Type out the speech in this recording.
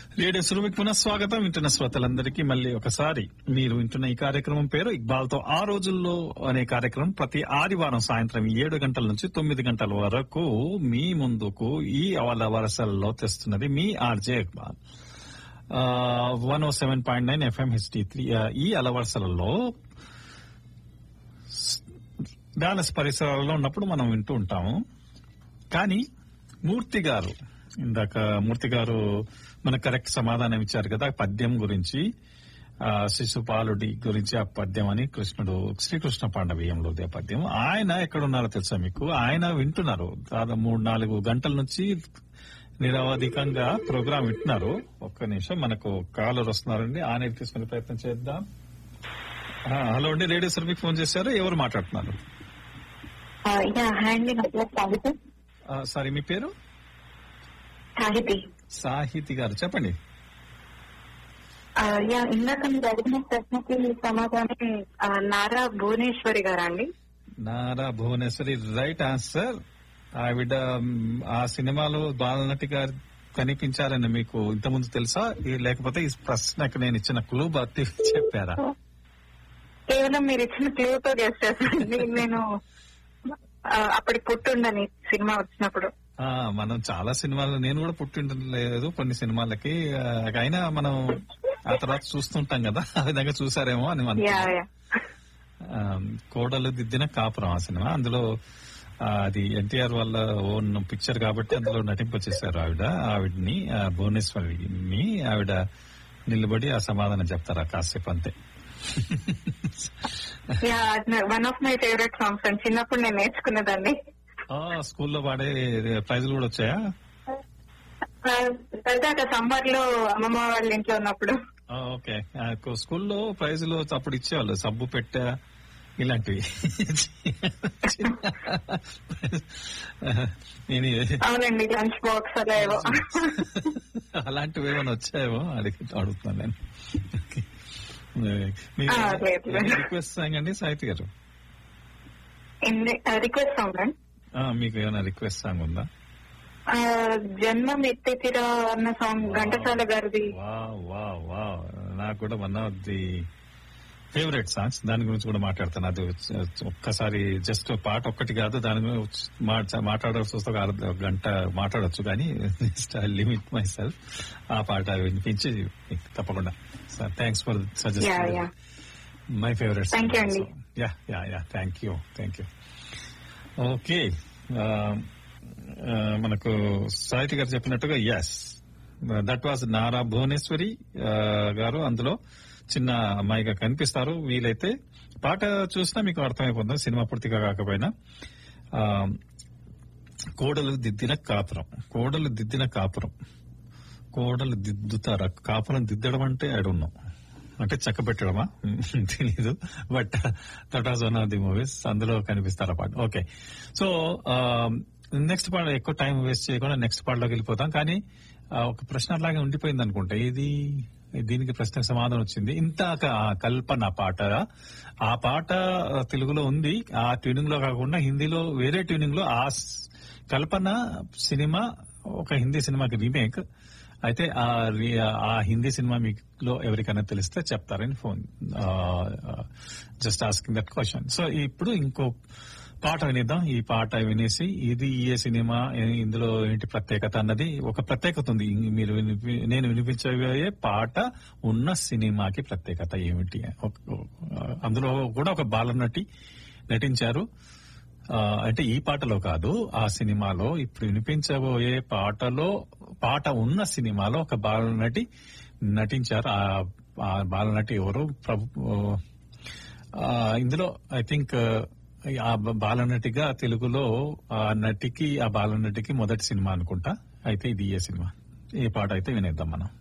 Radio సురభికి పునఃస్వాగతం. వింటున్న శ్రోతలందరికీ మళ్ళీ ఒకసారి. మీరు వింటున్న ఈ కార్యక్రమం పేరు ఇక్బాల్తో ఆ రోజుల్లో అనే కార్యక్రమం. ప్రతి ఆదివారం సాయంత్రం 7 గంటల నుంచి 9 గంటల వరకు మీ ముందుకు ఈ వరసల్లో తెస్తున్నది మీ ఆర్జే ఇక్బాల్. 107.9 FM HD3. ఈ అలవరసలలో డాలస్ పరిసరాల్లో ఉన్నప్పుడు మనం వింటూ ఉంటాము. కానీ మూర్తి గారు మనకు కరెక్ట్ సమాధానం ఇచ్చారు కదా పద్యం గురించి, శిశుపాలుడి గురించి ఆ పద్యం అని శ్రీకృష్ణ పాండవీయంలో పద్యం. ఆయన ఎక్కడున్నారో తెలుసా మీకు? ఆయన వింటున్నారు. దాదాపు 3-4 గంటల నుంచి నిరవధికంగా ప్రోగ్రాం వింటున్నారు. ఒక్క నిమిషం, మనకు కాలర్ వస్తున్నారండి. ఆయన తీసుకునే ప్రయత్నం చేద్దాం. హలో అండి, రేడియో సర్వీకి ఫోన్ చేశారు. ఎవరు మాట్లాడుతున్నారు? సారీ, మీ పేరు? సాహితి గారు, చెప్పండి. ఇందాక మీరు అడిగిన ప్రశ్నకి సమాధానం నారా భువనేశ్వరి గారా అండి? Nara Bhuvaneswari right answer. ఆవిడ ఆ సినిమాలో బాలనటి గారు కనిపించారని మీకు ఇంతకుముందు తెలుసా, లేకపోతే ఈ ప్రశ్నకు నేను ఇచ్చిన క్లూ బట్టి చెప్పారా? కేవలం మీరు ఇచ్చిన క్లూతో గెస్ చేస్తానండి. నేను అప్పటి పుట్టుండని సినిమా వచ్చినప్పుడు. మనం చాలా సినిమాలు, నేను కూడా పుట్టిండలేదు కొన్ని సినిమాలకి, అయినా మనం ఆ తర్వాత చూస్తుంటాం కదా, ఆ విధంగా చూసారేమో అని మనం. కోడలు దిద్దిన కాపురం ఆ సినిమా. అందులో అది ఎన్టీఆర్ వాళ్ళ ఓన్ పిక్చర్ కాబట్టి అందులో నటింపచేశారు ఆవిడ్ని, భువనేశ్వరిని. ఆవిడ నిలబడి ఆ సమాధానం చెప్తారా కాసేపు అంతే. One of my favourite songs అండి. చిన్నప్పుడు నేను నేర్చుకునేదాన్ని. స్కూల్లో పాడే ప్రైజులు కూడా వచ్చాయా? సమ్మర్ లో అమ్మమ్మ వాళ్ళ ఇంట్లో ఉన్నప్పుడు. ఓకే, స్కూల్లో ప్రైజులు అప్పుడు ఇచ్చేవాళ్ళు, సబ్బు పెట్టా ఇలాంటివి. అవునండి, లంచ్ బాక్స్ అలా ఏవో అలాంటివి ఏమైనా వచ్చాయేమో అడుగుతున్నాను నేను. రిక్వెస్ట్ సాంగ్ అండి సాహితి గారు? రిక్వెస్ట్ సాంగ్ అండి. మీకు ఏమైనా రిక్వెస్ట్ సాంగ్ ఉందా? జన్మం ఎత్తెత్తిరా అన్న సాంగ్ ఘంటసాల గారిది. నాకు కూడా one of the favourite songs. దాని గురించి కూడా మాట్లాడతాను. అది ఒక్కసారి జస్ట్ పాట ఒక్కటి కాదు, దాని గురించి మాట్లాడాల్సి వస్తే 1 గంట మాట్లాడచ్చు. కానీ లిమిట్ మై సెల్ఫ్. ఆ పాట వినిపించి తప్పకుండా. Thanks for suggestion. My favourite song. Thank you. Okay, మనకు సాహితి గారు చెప్పినట్టుగా yes, that was Nara Bhuvaneswari గారు. అందులో చిన్న అమ్మాయిగా కనిపిస్తారు. వీలైతే పాట చూసినా మీకు అర్థమైపోతుంది, సినిమా పూర్తిగా కాకపోయినా. కోడలు దిద్దిన కాపురం. కోడలు దిద్దుతారా? కాపురం దిద్దడం అంటే అడున్నాం అంటే చక్క పెట్టడమా తెలీదు, but that was one of the movies. అందులో కనిపిస్తారు ఆ పాట. ఓకే, సో నెక్స్ట్ పాట ఎక్కువ టైం వేస్ట్ చేయకుండా నెక్స్ట్ పాటలోకి వెళ్ళిపోతాం. కానీ ఒక ప్రశ్న అలాగే ఉండిపోయింది అనుకుంటా. దీనికి ప్రశ్నకు సమాధానం వచ్చింది. ఇంత కల్పన పాట, ఆ పాట తెలుగులో ఉంది, ఆ ట్యూనింగ్ లో కాకుండా హిందీలో వేరే ట్యూనింగ్ లో. ఆ కల్పన సినిమా ఒక హిందీ సినిమాకి రీమేక్. అయితే ఆ హిందీ సినిమా మీలో ఎవరికైనా తెలిస్తే చెప్తారని phone, just asking that question. So ఇప్పుడు ఇంకో పాట వినిద్దాం. ఈ పాట వినేసి ఇది ఏ సినిమా, ఇందులో ఏంటి ప్రత్యేకత అన్నది ఒక ప్రత్యేకత ఉంది. నేను వినిపించబోయే పాట ఉన్న సినిమాకి ప్రత్యేకత ఏమిటి? అందులో కూడా ఒక బాలనటి నటించారు. అంటే ఈ పాటలో కాదు, ఆ సినిమాలో ఇప్పుడు వినిపించబోయే పాట ఉన్న సినిమాలో ఒక బాలనటి నటించారు. ఆ బాలనటి ఎవరు? ఇందులో ఐ థింక్ ఆ బాలనటిగా తెలుగులో ఆ బాలనటికి మొదటి సినిమా అనుకుంటా. అయితే ఇది ఏ సినిమా? ఈ పాట అయితే వినేద్దాం మనం.